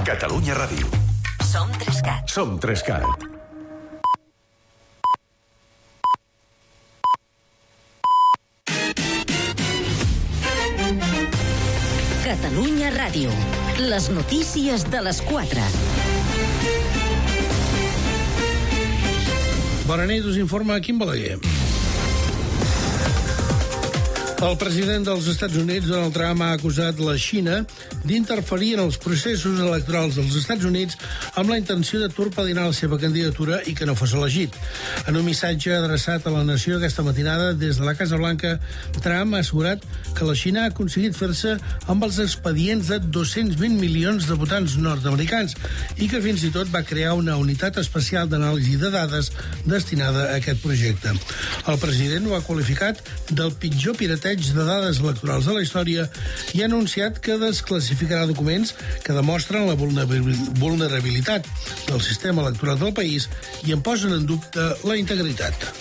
Catalunya Ràdio. Som 3CAT. Som 3CAT. Catalunya Ràdio. Les notícies de les 4. Bona nit, us informa Quim Balaguer. El president dels Estats Units, Donald Trump, ha acusat la Xina d'interferir en els processos electorals dels Estats Units amb la intenció de torpedinar la seva candidatura i que no fos elegit. En un missatge adreçat a la nació aquesta matinada des de la Casa Blanca, Trump ha assegurat que la Xina ha aconseguit fer-se amb els expedients de 220 milions de votants nord-americans i que fins i tot va crear una unitat especial d'anàlisi de dades destinada a aquest projecte. El president ho ha qualificat del pitjor pirateig de dades electorals de la història i ha anunciat que desclassificarà documents que demostren la vulnerabilitat del sistema electoral del país i en posen en dubte la integritat.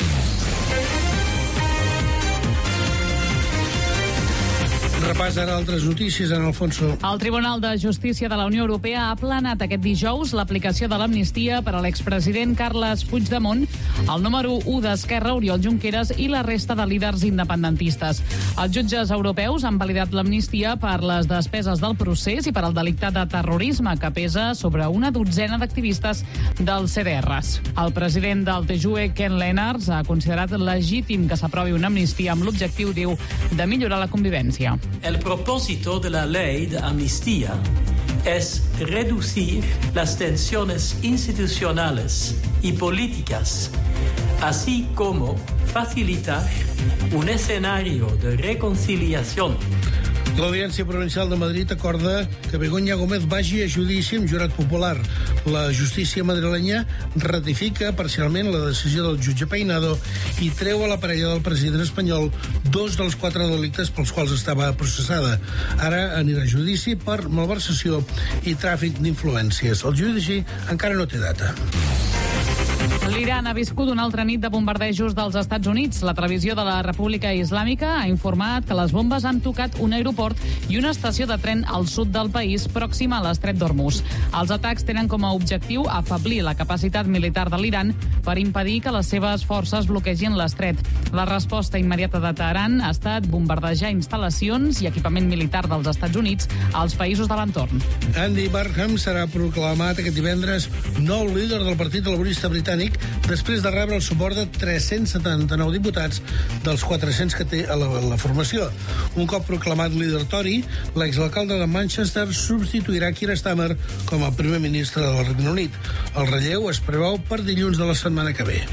Repàs ara altres notícies, en Alfonso. El Tribunal de Justícia de la Unió Europea ha aplanat aquest dijous l'aplicació de l'amnistia per a l'expresident Carles Puigdemont, el número 1 d'Esquerra, Oriol Junqueras, i la resta de líders independentistes. Els jutges europeus han validat l'amnistia per les despeses del procés i per al delicte de terrorisme, que pesa sobre una dotzena d'activistes dels CDRs. El president del TJUE, Ken Lennartz, ha considerat legítim que s'aprovi una amnistia amb l'objectiu, diu, de millorar la convivència. El propósito de la ley de amnistía es reducir las tensiones institucionales y políticas, así como facilitar un escenario de reconciliación. L'Audiència Provincial de Madrid acorda que Begoña Gómez vagi a judici amb jurat popular. La justícia madrilenya ratifica parcialment la decisió del jutge Peinado i treu a la parella del president espanyol 2 dels 4 delictes pels quals estava processada. Ara anirà a judici per malversació i tràfic d'influències. El judici encara no té data. L'Iran ha viscut una altra nit de bombardejos dels Estats Units. La televisió de la República Islàmica ha informat que les bombes han tocat un aeroport i una estació de tren al sud del país, pròxima a l'estret d'Hormuz. Els atacs tenen com a objectiu afeblir la capacitat militar de l'Iran per impedir que les seves forces bloquegin l'estret. La resposta immediata de Teheran ha estat bombardejar instal·lacions i equipament militar dels Estats Units als països de l'entorn. Andy Burnham serà proclamat aquest divendres nou líder del Partit Laborista Britànic després de rebre el suport de 379 diputats dels 400 que té a la formació. Un cop proclamat líder Tory, l'exalcalde de Manchester substituirà Keir Starmer com a primer ministre del Regne Unit. El relleu es preveu per dilluns de la setmana que ve.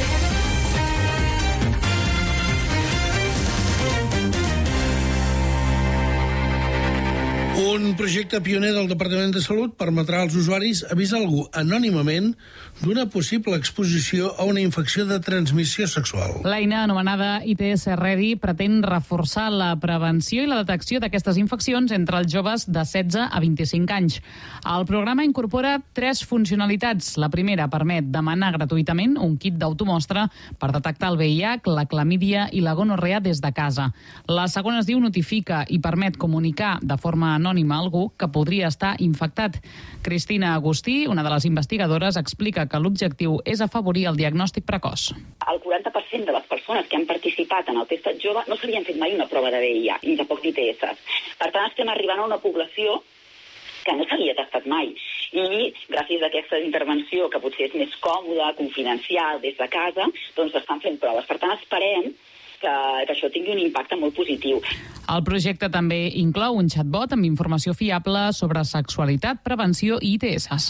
Un projecte pioner del Departament de Salut permetrà als usuaris avisar algú anònimament d'una possible exposició a una infecció de transmissió sexual. L'eina anomenada ITS Ready pretén reforçar la prevenció i la detecció d'aquestes infeccions entre els joves de 16 a 25 anys. El programa incorpora 3 funcionalitats. La primera permet demanar gratuïtament un kit d'automostra per detectar el VIH, la clamídia i la gonorrea des de casa. La segona es diu Notifica i permet comunicar de forma anònima a algú que podria estar infectat. Cristina Agustí, una de les investigadores, explica que l'objectiu és afavorir el diagnòstic precoç. El 40% de les persones que han participat en el testat jove no s'havien fet mai una prova de VIH, ni tampoc d'ITS. Per tant, estem arribant a una població que no s'havia tastat mai. I gràcies a aquesta intervenció, que potser és més còmoda, confidencial, des de casa, doncs estan fent proves. Per tant, esperem que això tingui un impacte molt positiu. El projecte també inclou un chatbot amb informació fiable sobre sexualitat, prevenció i ITS.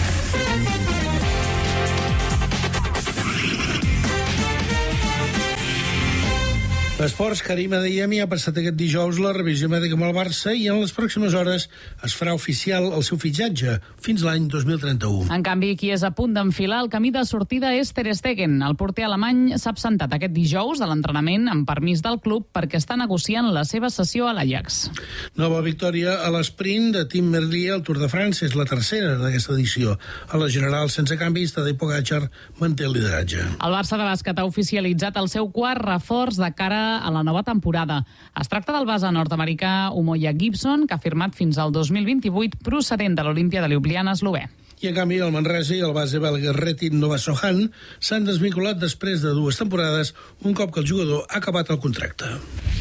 Esports, Karim Adeyemi ha passat aquest dijous la revisió mèdica amb el Barça i en les pròximes hores es farà oficial el seu fitxatge fins l'any 2031. En canvi, qui és a punt d'enfilar el camí de sortida és Ter Stegen. El porter alemany s'ha absentat aquest dijous de l'entrenament amb permís del club perquè està negociant la seva cessió a l'Ajax. Nova victòria a l'esprint de Tim Merlier al Tour de France. És la tercera d'aquesta edició. A la general, sense canvis, Tadej Pogačar manté el lideratge. El Barça de bàsquet ha oficialitzat el seu quart reforç de cara cara a la nova temporada. Es tracta del base nord-americà Umoja Gibson, que ha firmat fins al 2028 procedent de l'Olimpia de Ljubljana eslové. I, en canvi, el Manresa i el base belga Retin Novasohan s'han desvinculat després de 2 temporades, un cop que el jugador ha acabat el contracte.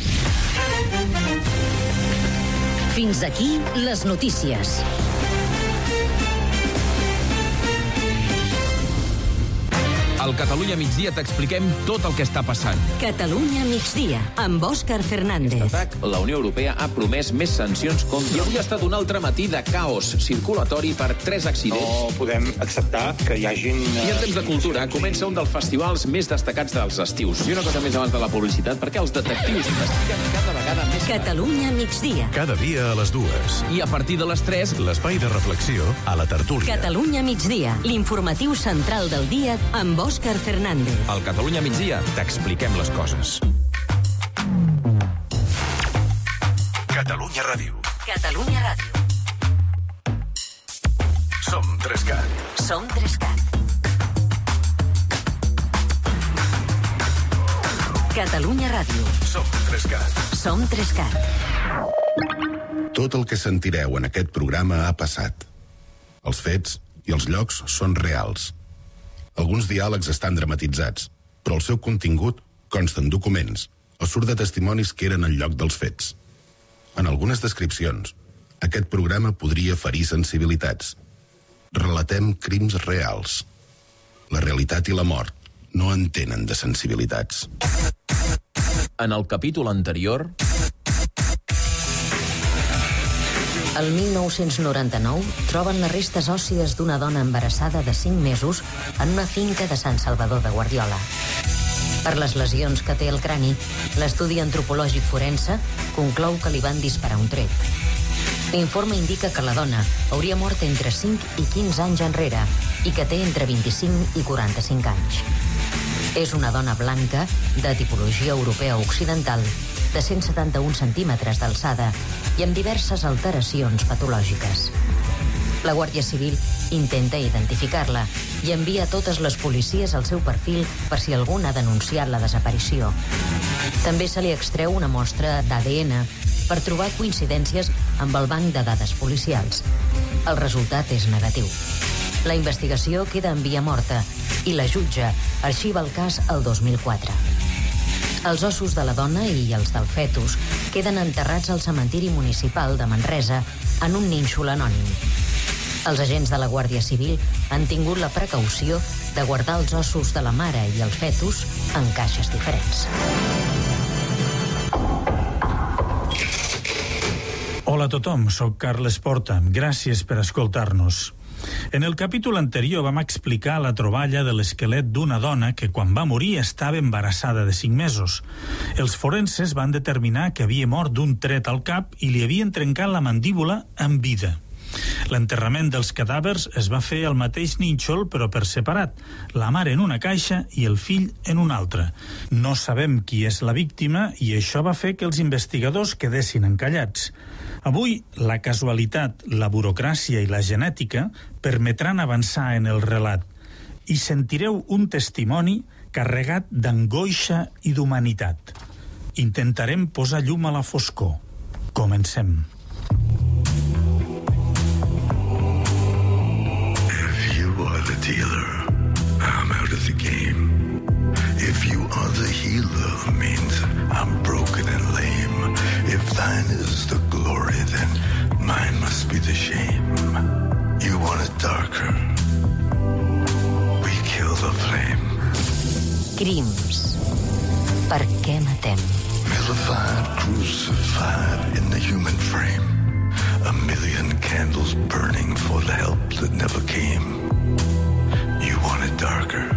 Fins aquí les notícies. Al Catalunya Migdia t'expliquem tot el que està passant. Catalunya migdia, amb Òscar Fernández. La Unió Europea ha promès més sancions contra... I avui ha estat un altre matí de caos circulatori per 3 accidents. No podem acceptar que hi hagin... I en temps de cultura comença un dels festivals més destacats dels estius. I una cosa més abans de la publicitat, perquè els detectius investiguen cada vegada més... Catalunya migdia. Cada dia a les 2. I a partir de les 3... L'espai de reflexió a la tertúlia. Catalunya migdia, l'informatiu central del dia amb Òscar Fernández. Al Catalunya Migdia t'expliquem les coses. Catalunya Ràdio. Catalunya Ràdio. Som 3CAT. Som 3CAT. Catalunya Ràdio. Som 3CAT. Som 3CAT. Tot el que sentireu en aquest programa ha passat. Els fets i els llocs són reals. Alguns diàlegs estan dramatitzats, però el seu contingut consta en documents o surt de testimonis que eren al lloc dels fets. En algunes descripcions, aquest programa podria ferir sensibilitats. Relatem crims reals. La realitat i la mort no entenen de sensibilitats. En el capítol anterior... El 1999 troben les restes òssies d'una dona embarassada de 5 mesos en una finca de Sant Salvador de Guardiola. Per les lesions que té al crani, l'estudi antropològic forense conclou que li van disparar un tret. L'informe indica que la dona hauria mort entre 5 i 15 anys enrere i que té entre 25 i 45 anys. És una dona blanca, de tipologia europea occidental, de 171 centímetres d'alçada i amb diverses alteracions patològiques. La Guàrdia Civil intenta identificar-la i envia totes les policies al seu perfil per si algú ha denunciat la desaparició. També se li extreu una mostra d'ADN per trobar coincidències amb el banc de dades policials. El resultat és negatiu. La investigació queda en via morta i la jutge arxiva el cas el 2004. Els ossos de la dona i els del fetus queden enterrats al cementiri municipal de Manresa en un nínxol anònim. Els agents de la Guàrdia Civil han tingut la precaució de guardar els ossos de la mare i el fetus en caixes diferents. Hola a tothom, soc Carles Porta. Gràcies per escoltar-nos. En el capítol anterior vam explicar la troballa de l'esquelet d'una dona que quan va morir estava embarassada de 5 mesos. Els forenses van determinar que havia mort d'un tret al cap i li havien trencat la mandíbula en vida. L'enterrament dels cadàvers es va fer al mateix nínxol però per separat, la mare en una caixa i el fill en una altra. No sabem qui és la víctima i això va fer que els investigadors quedessin encallats. Avui, la casualitat, la burocràcia i la genètica permetran avançar en el relat i sentireu un testimoni carregat d'angoixa i d'humanitat. Intentarem posar llum a la foscor. Comencem. If you are the dealer, I'm out of the game. If you are the healer, means I'm broken and lame. If thine is the glory, then mine must be the shame. You want it darker, we kill the flame. Crims. Per què matem? Vilified, crucified in the human frame. A million candles burning for the help that never came. You want it darker.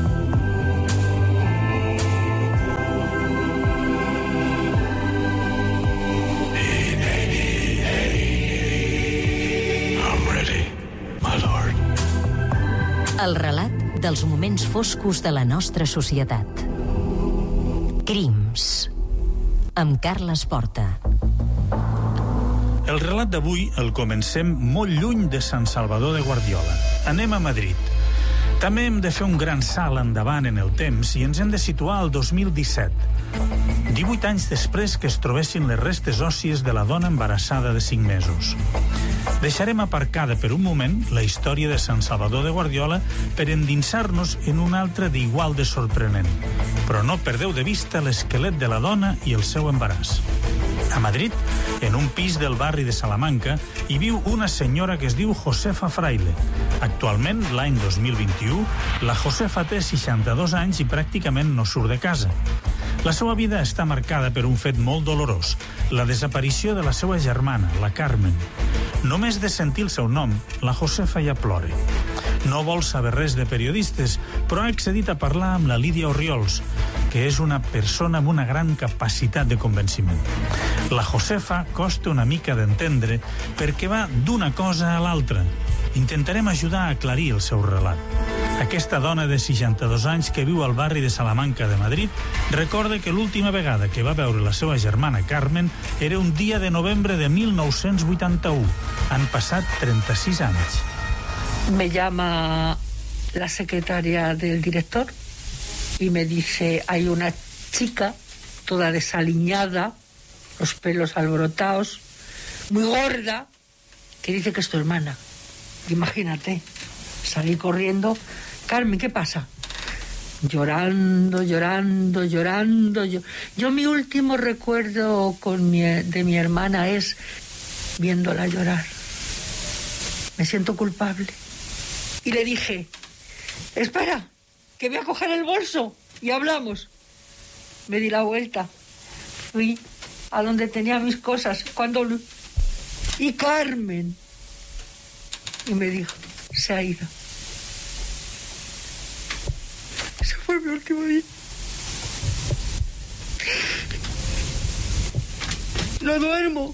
El relat dels moments foscos de la nostra societat. Crims. Amb Carles Porta. El relat d'avui el comencem molt lluny de Sant Salvador de Guardiola. Anem a Madrid. També hem de fer un gran salt endavant en el temps i ens hem de situar al 2017. 18 anys després que es trobessin les restes òssies de la dona embarassada de 5 mesos. Deixarem aparcada per un moment la història de Sant Salvador de Guardiola per endinsar-nos en una altra d'igual de sorprenent. Però no perdeu de vista l'esquelet de la dona i el seu embaràs. A Madrid, en un pis del barri de Salamanca, hi viu una senyora que es diu Josefa Fraile. Actualment, l'any 2021, la Josefa té 62 anys i pràcticament no surt de casa. La seva vida està marcada per un fet molt dolorós, la desaparició de la seva germana, la Carmen. Només de sentir el seu nom, la Josefa ja plora. No vol saber res de periodistes, però ha accedit a parlar amb la Lídia Orriols, que és una persona amb una gran capacitat de convenciment. La Josefa costa una mica d'entendre perquè va d'una cosa a l'altra. Intentarem ajudar a aclarir el seu relat. Aquesta dona de 62 anys que viu al barri de Salamanca de Madrid recorda que l'última vegada que va veure la seva germana Carmen era un dia de novembre de 1981. Han passat 36 anys. Me llama la secretaria del director y me dice, hay una chica toda desaliñada, los pelos alborotados, muy gorda, que dice que es tu hermana. Imagínate, salí corriendo. Carmen, ¿qué pasa? Llorando. Yo mi último recuerdo de mi hermana es viéndola llorar. Me siento culpable. Y le dije, espera, que voy a coger el bolso y hablamos. Me di la vuelta. Fui a donde tenía mis cosas. Y Carmen. Y me dijo, se ha ido. Ese fue mi último día. No duermo.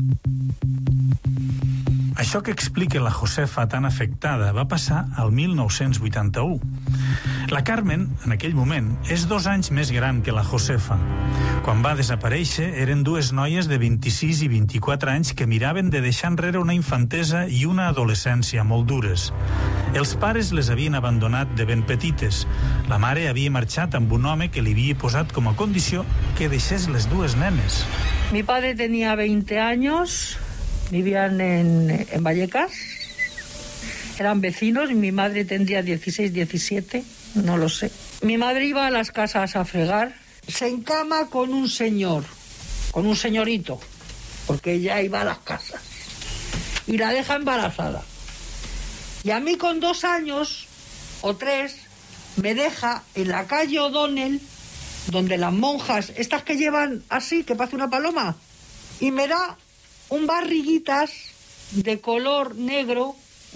Això que explica la Josefa tan afectada va passar al 1981. La Carmen, en aquell moment, és 2 anys més gran que la Josefa. Quan va desaparèixer, eren 2 noies de 26 i 24 anys que miraven de deixar enrere una infantesa i una adolescència molt dures. Els pares les havien abandonat de ben petites. La mare havia marxat amb un home que li havia posat com a condició que deixés les 2 nenes. Mi padre tenía 20 años... Vivían en Vallecas, eran vecinos, y mi madre tendría 16, 17, no lo sé. Mi madre iba a las casas a fregar, se encama con un señor, con un señorito, porque ella iba a las casas, y la deja embarazada. Y a mí con 2 años, o 3, me deja en la calle O'Donnell, donde las monjas, estas que llevan así, que parece una paloma, y me da un barriguitas de color negro,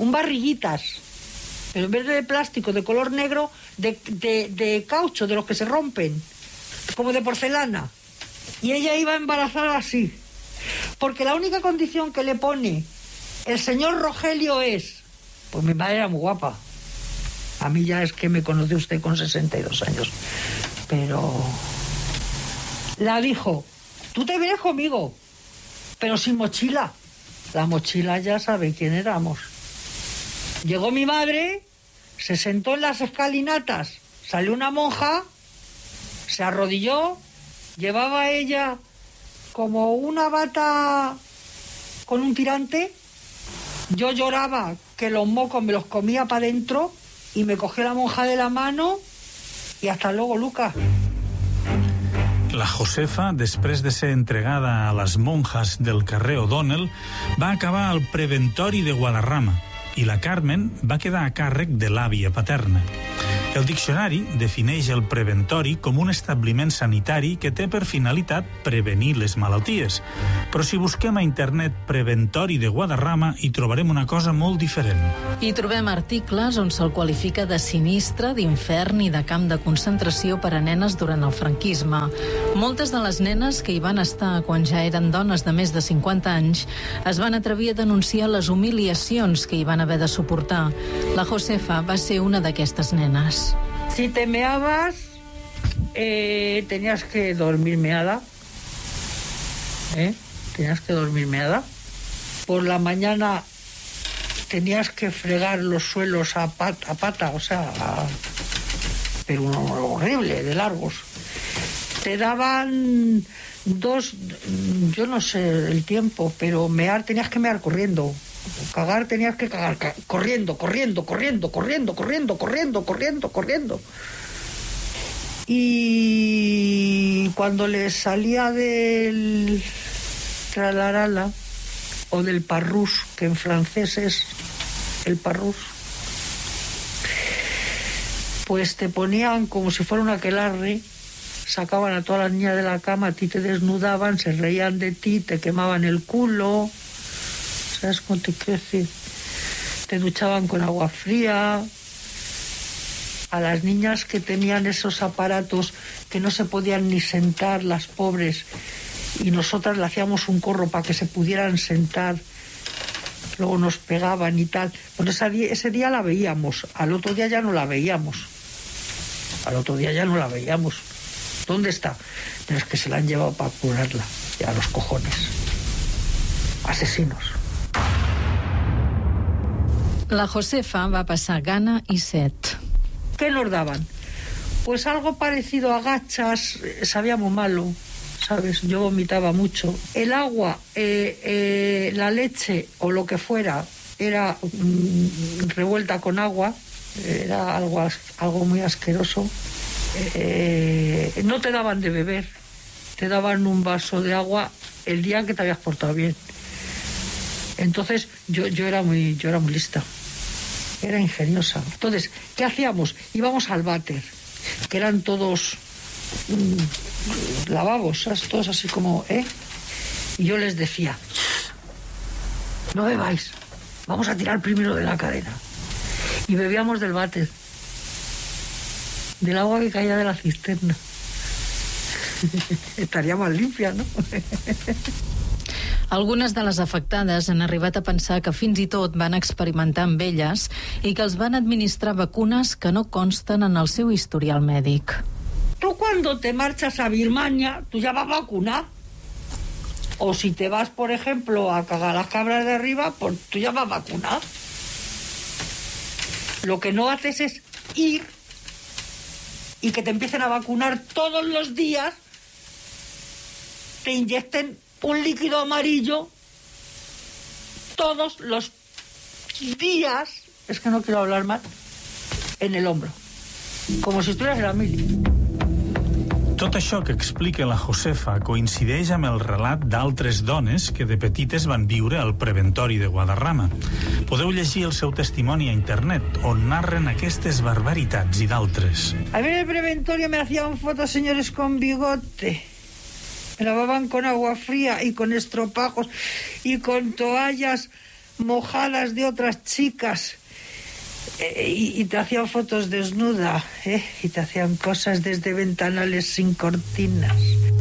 pero en vez de plástico, de color negro, de caucho, de los que se rompen, como de porcelana. Y ella iba embarazada así, porque la única condición que le pone el señor Rogelio es, pues mi madre era muy guapa, a mí ya es que me conoce usted con 62 años, pero la dijo, tú te vienes conmigo, pero sin mochila. La mochila ya sabe quién éramos. Llegó mi madre, se sentó en las escalinatas, salió una monja, se arrodilló, llevaba ella como una bata con un tirante. Yo lloraba que los mocos me los comía para adentro y me cogió la monja de la mano y hasta luego, Lucas. La Josefa, després de ser entregada a les monjas del carrer O'Donnell, va acabar al preventori de Guadarrama i la Carmen va quedar a càrrec de l'àvia paterna. El diccionari defineix el preventori com un establiment sanitari que té per finalitat prevenir les malalties. Però si busquem a internet preventori de Guadarrama hi trobarem una cosa molt diferent. Hi trobem articles on se'l qualifica de sinistre, d'infern i de camp de concentració per a nenes durant el franquisme. Moltes de les nenes que hi van estar quan ja eren dones de més de 50 anys es van atrevir a denunciar les humiliacions que hi van haver de suportar. La Josefa va ser una d'aquestes nenes. Si te meabas, tenías que dormir meada. Tenías que dormir meada. Por la mañana tenías que fregar los suelos a pata, o sea, pero horrible, de largos. Te daban 2, yo no sé el tiempo, pero mear tenías que mear corriendo. Cagar tenías que cagar corriendo. Y cuando les salía del tralarala o del parrús, que en francés es el parrús, pues te ponían como si fuera un aquelarre, sacaban a todas las niñas de la cama, a ti te desnudaban, se reían de ti, te quemaban el culo, ¿sabes cómo te quiero decir? Te duchaban con agua fría. A las niñas que tenían esos aparatos que no se podían ni sentar, las pobres, y nosotras le hacíamos un corro para que se pudieran sentar, luego nos pegaban y tal. Bueno, ese día la veíamos, al otro día ya no la veíamos. ¿Dónde está? Pero es que se la han llevado para curarla, ya los cojones. Asesinos. La Josefa va passar gana i set. ¿Qué nos daban? Pues algo parecido a gachas, sabía muy malo, ¿sabes? Yo vomitaba mucho. El agua, la leche o lo que fuera, era revuelta con agua, era algo muy asqueroso. No te daban de beber, te daban un vaso de agua el día que te habías portado bien. Entonces yo era muy lista. Era ingeniosa. Entonces, ¿qué hacíamos? Íbamos al váter, que eran todos lavabos, ¿sabes? Todos así como, Y yo les decía, no bebáis, vamos a tirar primero de la cadena. Y bebíamos del váter, del agua que caía de la cisterna. Estaria más limpia, no? Algunes de les afectades han arribat a pensar que fins i tot van experimentar amb elles i que els van administrar vacunes que no consten en el seu historial mèdic. Tú cuando te marchas a Birmania, tú ya vas vacunado. O si te vas, por ejemplo, a cagar las cabras de arriba, pues tú ya vas vacunado. Lo que no haces es ir y que te empiecen a vacunar todos los días, te inyecten un líquido amarillo todos los días, es que no quiero hablar más, en el hombro, como si estuvieras en la mili. Tot això que explica la Josefa coincideix amb el relat d'altres dones que de petites van viure al preventori de Guadarrama. Podeu llegir el seu testimoni a internet, on narren aquestes barbaritats i d'altres. A mí en el preventorio me hacían fotos señores con bigote. Me lavaban con agua fría y con estropajos y con toallas mojadas de otras chicas. Y te hacían fotos desnuda, y te hacían cosas desde ventanales sin cortinas.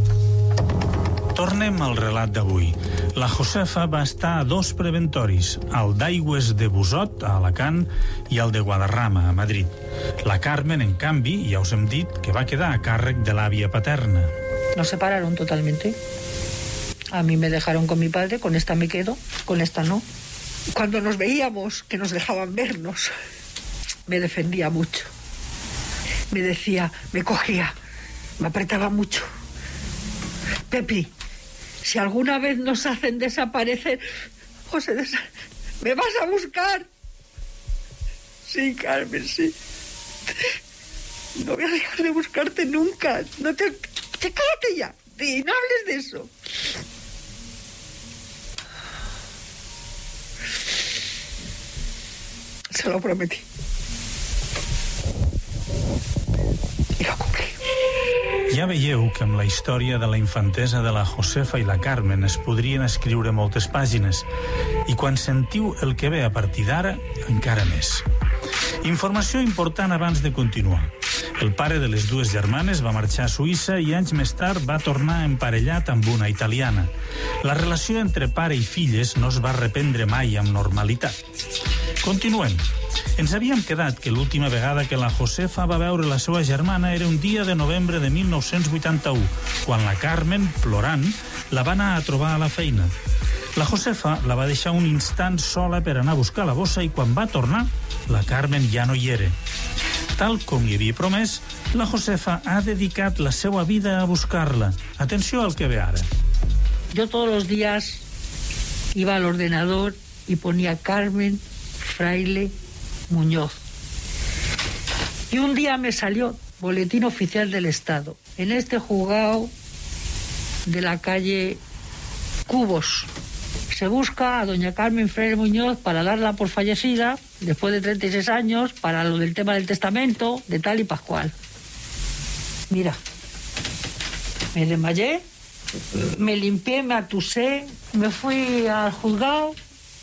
Tornem al relat d'avui. La Josefa va estar a 2 preventoris, el d'Aigües de Busot, a Alacant, i el de Guadarrama, a Madrid. La Carmen, en canvi, ja us hem dit que va quedar a càrrec de l'àvia paterna. Nos separaron totalmente. A mí me dejaron con mi padre, con esta me quedo, con esta no. Cuando nos veíamos, que nos dejaban vernos, me defendía mucho. Me decía, me cogía, me apretaba mucho. Pepi, si alguna vez nos hacen desaparecer, ¿me vas a buscar? Sí, Carmen, sí. No voy a dejar de buscarte nunca. No te... Cállate ya, y no hables de eso. Se lo prometí. I lo cumplí. Ja veieu que amb la història de la infantesa de la Josefa i la Carmen es podrien escriure moltes pàgines. I quan sentiu el que ve a partir d'ara, encara més. Informació important abans de continuar. El pare de les dues germanes va marxar a Suïssa i anys més tard va tornar emparellat amb una italiana. La relació entre pare i filles no es va reprendre mai amb normalitat. Continuem. Ens havíem quedat que l'última vegada que la Josefa va veure la seva germana era un dia de novembre de 1981, quan la Carmen, plorant, la va anar a trobar a la feina. La Josefa la va deixar un instant sola per anar a buscar la bossa i quan va tornar, la Carmen ja no hi era. Tal com li havia promès, la Josefa ha dedicat la seva vida a buscar-la. Atenció al que ve ara. Yo todos los días iba al ordenador y ponía Carmen Fraile Muñoz. Y un día me salió Boletín Oficial del Estado. En este juzgado de la calle Cubos se busca a doña Carmen Fraile Muñoz para darla por fallecida después de 36 años para lo del tema del testamento de tal y pascual. Mira, me desmayé, me limpié, me atusé, me fui al juzgado.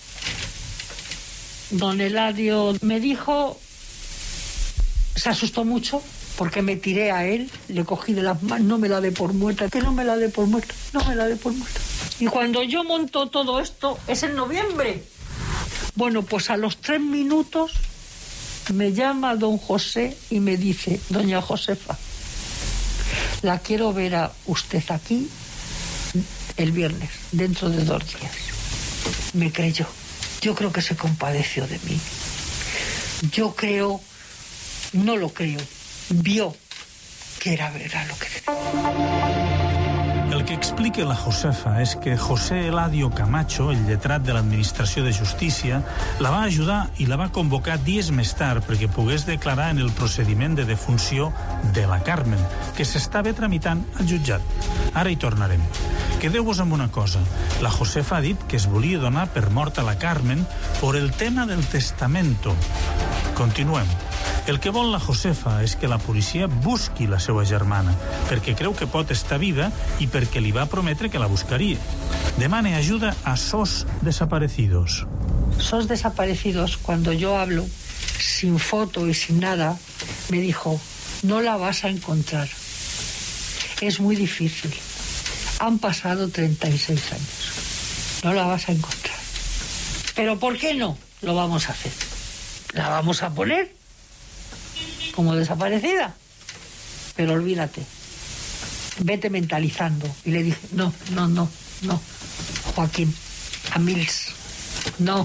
Don Eladio me dijo, se asustó mucho porque me tiré a él, le cogí de las manos, no me la dé por muerta, que no me la dé por muerta, no me la dé por muerta. Y cuando yo monto todo esto, es en noviembre. Bueno, pues a los 3 minutos me llama don José y me dice, doña Josefa, la quiero ver a usted aquí el viernes, dentro de 2 días. Me creyó. Yo creo que se compadeció de mí. Yo creo, no lo creo, vio que era verdad lo que decía. El que explica la Josefa és que José Eladio Camacho, el lletrat de l'Administració de Justícia, la va ajudar i la va convocar dies més tard perquè pogués declarar en el procediment de defunció de la Carmen, que s'estava tramitant al jutjat. Ara hi tornarem. Quedeu-vos amb una cosa. La Josefa ha dit que es volia donar per mort a la Carmen por el tema del testamento. Continuem. El que vol la Josefa és que la policia busqui la seva germana, perquè creu que pot estar viva i perquè li va prometre que la buscaria. Demana ajuda a SOS Desaparecidos. SOS Desaparecidos, cuando yo hablo, sin foto y sin nada, me dijo, no la vas a encontrar. Es muy difícil. Han pasado 36 años. No la vas a encontrar. ¿Pero por qué no? Lo vamos a hacer. La vamos a poner como desaparecida. Pero olvídate. Vete mentalizando. Y le dije, no. Joaquín, a Mills. No.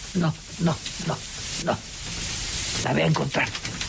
La voy a encontrar.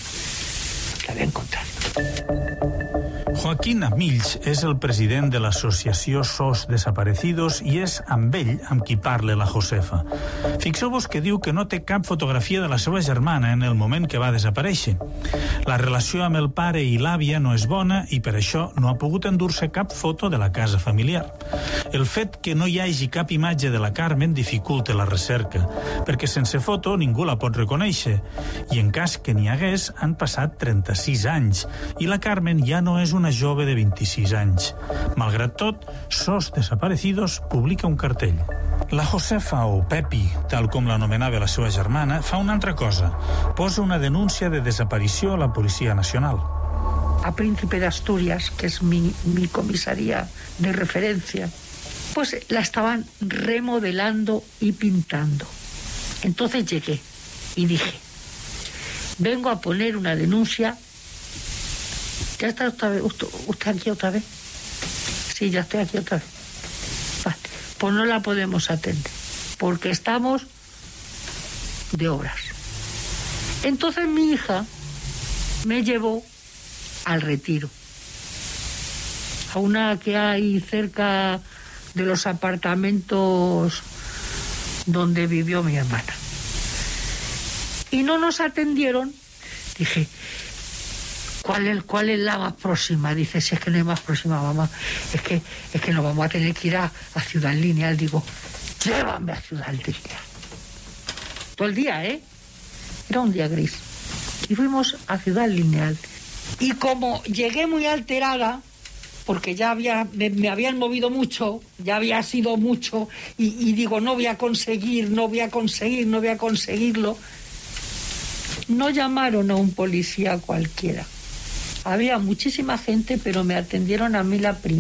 Joaquín Amills és el president de l'associació SOS Desaparecidos i és amb ell amb qui parla la Josefa. Fixeu-vos que diu que no té cap fotografia de la seva germana en el moment que va desaparèixer. La relació amb el pare i l'àvia no és bona i per això no ha pogut endur-se cap foto de la casa familiar. El fet que no hi hagi cap imatge de la Carmen dificulta la recerca, perquè sense foto ningú la pot reconèixer i en cas que n'hi hagués han passat 36 anys i la Carmen ja no és una jove de 26 anys. Malgrat tot, SOS Desaparecidos publica un cartell. La Josefa, o Pepi, tal com l'anomenava la seva germana, fa una altra cosa. Posa una denúncia de desaparició a la Policia Nacional. A Príncipe de Asturias, que es mi comisaría de referencia, pues la estaban remodelando y pintando. Entonces llegué y dije, vengo a poner una denuncia. ¿Ya está usted aquí otra vez? Sí, ya estoy aquí otra vez. Vale, pues no la podemos atender, porque estamos de obras. Entonces mi hija me llevó al Retiro, a una que hay cerca de los apartamentos donde vivió mi hermana. Y no nos atendieron. Dije, ¿cuál es la más próxima? Dice, si es que no hay más próxima, mamá. Es que nos vamos a tener que ir a Ciudad Lineal. Digo, llévame a Ciudad Lineal. Todo el día, ¿eh? Era un día gris. Y fuimos a Ciudad Lineal. Y como llegué muy alterada, porque ya me habían movido mucho, ya había sido mucho, y digo, no voy a conseguirlo. No llamaron a un policía cualquiera. Había muchísima gente, pero me atendieron a mí la primera.